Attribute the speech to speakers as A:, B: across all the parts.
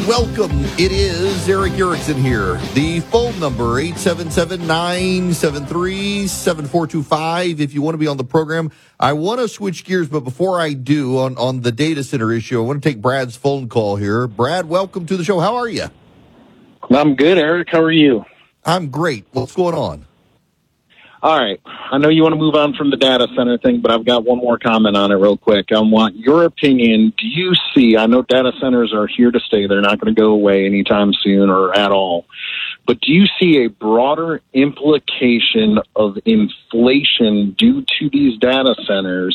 A: Welcome. It is Eric Erickson here. The phone number, 877-973-7425. If you want to be on the program, I want to switch gears, but before I do, on the data center issue, I want to take Brad's phone call here. Brad, welcome to the show. How are you?
B: I'm good, Eric. How are you?
A: I'm great. What's going on?
B: All right. I know you want to move on from the data center thing, but I've got one more comment on it real quick. I want your opinion. Do you see, I know data centers are here to stay. They're not going to go away anytime soon or at all. But do you see a broader implication of inflation due to these data centers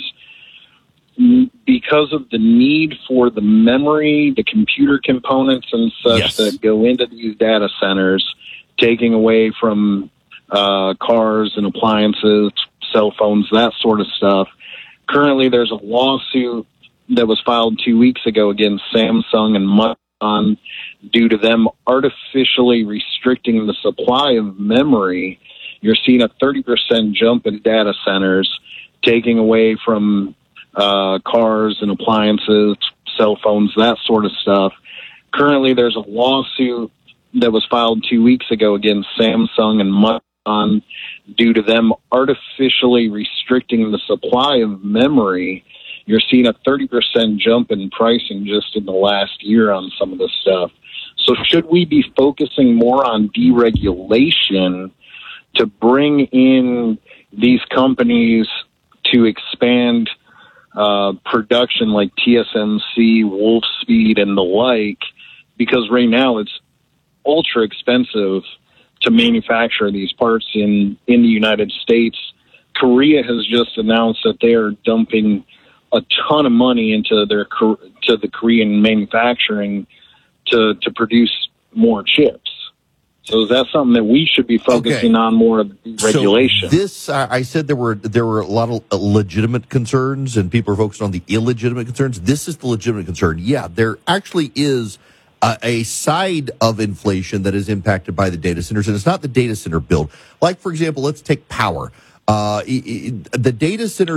B: because of the need for the memory, the computer components and such that go into these data centers, taking away from cars and appliances, cell phones, that sort of stuff? Currently, there's a lawsuit that was filed 2 weeks ago against Samsung and Micron due to them artificially restricting the supply of memory. You're seeing a 30% jump in data centers, taking away from cars and appliances, cell phones, that sort of stuff. Currently, there's a lawsuit that was filed 2 weeks ago against Samsung and Micron due to them artificially restricting the supply of memory. You're seeing a 30% jump in pricing just in the last year on some of this stuff. So should we be focusing more on deregulation to bring in these companies to expand production like TSMC, Wolfspeed, and the like? Because right now it's ultra expensive to manufacture these parts in the United States. Korea has just announced that they are dumping a ton of money into the Korean manufacturing to produce more chips. So is that something that we should be focusing on more of regulation?
A: So this, I said there were a lot of legitimate concerns, and people are focused on the illegitimate concerns. This is the legitimate concern. Yeah, there actually is a side of inflation that is impacted by the data centers, and it's not the data center build. Like, for example, let's take power. The data center